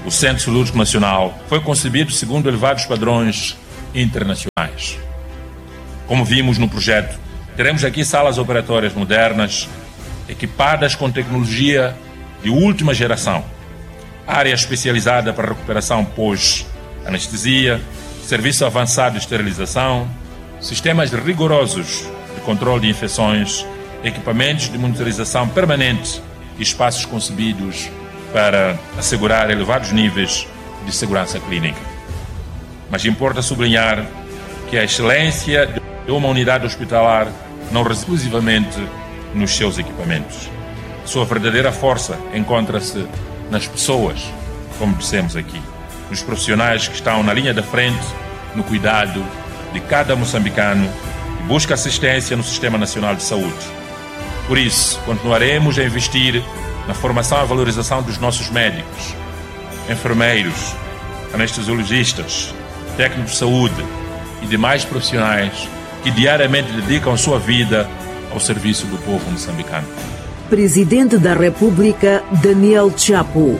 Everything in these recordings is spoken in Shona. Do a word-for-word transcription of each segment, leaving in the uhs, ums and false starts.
O Centro Cirúrgico Nacional foi concebido segundo elevados padrões internacionais. Como vimos no projeto, teremos aqui salas operatórias modernas, equipadas com tecnologia de última geração, área especializada para recuperação pós-anestesia, serviço avançado de esterilização, sistemas rigorosos de controle de infecções, equipamentos de monitorização permanente e espaços concebidos para assegurar elevados níveis de segurança clínica. Mas importa sublinhar que a excelência de uma unidade hospitalar não reside exclusivamente nos seus equipamentos. Sua verdadeira força encontra-se nas pessoas, como dissemos aqui, nos profissionais que estão na linha da frente, no cuidado de cada moçambicano e busca assistência no Sistema Nacional de Saúde. Por isso, continuaremos a investir na formação e valorização dos nossos médicos, enfermeiros, anestesiologistas, técnicos de saúde e demais profissionais que diariamente dedicam sua vida ao serviço do povo moçambicano. Presidente da República, Daniel Chapo.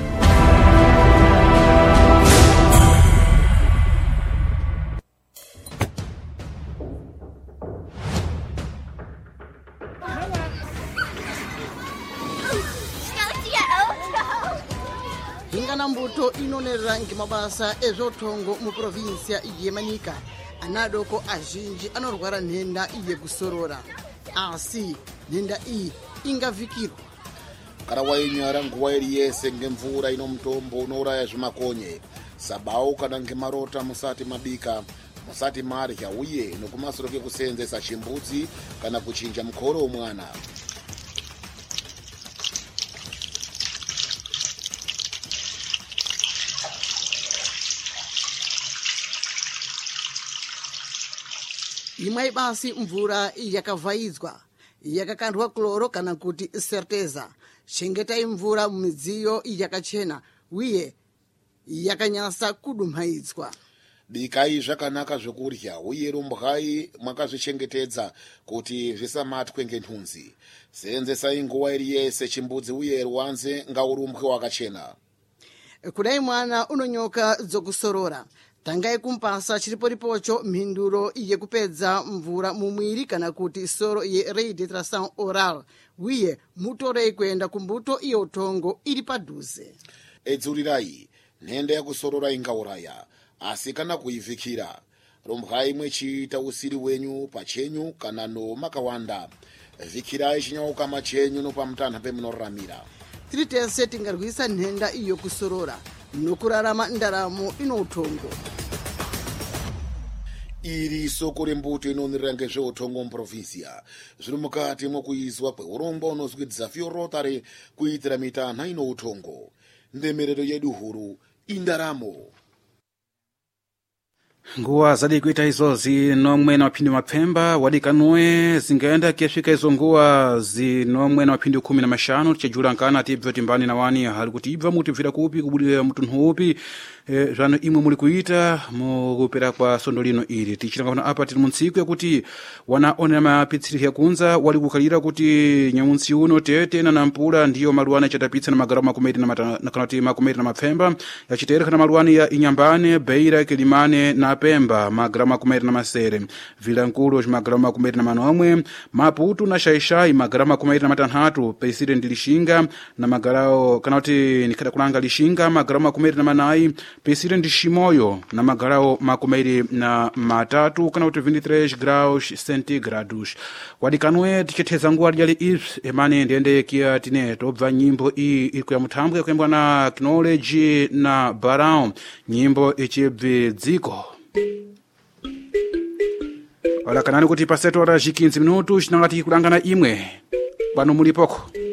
Ingana mbuto inonerera ngimabasa ezvotongo mu provincia yeManika anadoko azhinji anorwara nhenda yekusorora asi nhenda iyi ingavikirwa kana wainyara nguwa iri yese ngemvura ino mutombo unouraya zvimakonye sabau kana ngemarota musati mabika musati marya uye nokumasoro kekuseenzesa chimbudzi kana kuchinja mukoro womwana. Imwe basi mvura yakavhaidzwa yakakandwa kloro kana kuti serteza. Chengetai mvura mumidziyo yakachena uye yakanyasa kudumhaidzwa. Bikai zvakanaka zvekurya uye rumbwai mwakazvichengetedza kuti zvisamatwe ngenhunzi. Seenzesai nguwa iri yese chimbudzi uye rwanze ngaurumbwe wakachena. Kudai mwana unonyoka dzokusorora, tangai kumpasa chiriporipocho mhinduro yekupedza mvura mumwiri kana kuti soro ye rehydratation oral uye mutorei kuenda kumbuto iyo utongo iri padhuze. Edzurirai nhenda yakusorora ingauraya asi kana kuivhikira rumbwai mwechiita usiri wenyu pachenyu kana no makawanda. Vhikirai chinyauka chenyu nopamutanha pemunoraramira. Tiri tese tingarwisa nhenda iyo kusorora nokurarama ndaramo ino utongo. Iri soko rembuto inonerera ngezveutongo muprovinsia zviri mukati mwokuizwa kweurongwa unozwidza fiorotare kuitira mitanha ino utongo. Ndemerero yedu huru indaramo. Nguwa zadi kuita izozi nomwe na mapindi mapemba wadikanue zingaenda kiafika izo nguwa zinomwe na mapindi kumi na mashano chejula nkana tibva timbani na wani hali kuti ibva muti vira kupi kubulira mutu nhupi e, zano imwe muli kuita mukupera kwa sondolino ili tichiranga kuna apa tiri muntsiku ya kuti wana onera mapitsiri ya kunza wali kukalira kuti nyamunsi uno tete na nampula ndiyo maluwana chatapitsa na magara makumeti na, mata, na kanati makumeti na mapemba ya chitereka na maluwani ya Inyambane, Beira, Kilimane na Pemba magrama kumeri na masere vilankulu magrama kumeri na manomwe Maputo na Shaishai magrama kumeri na matanhatu President Lishinga na magarao kanauti nikada kulanga Lishinga magrama kumeri na manai President Shimoyo na magarao makumeri na matatu kanauti vinte-três graus centigrados wadikanwe tiketeza nguwa jali ips emane ndende kia tine tobva nyimbo ii iliku ya mutambwe kwembwa na knowledge na barao nyimbo ichibvi dziko. Wala kanani kuti paseto ora jikinzi minutu shinangati kulangana imwe. Bano mulipoko.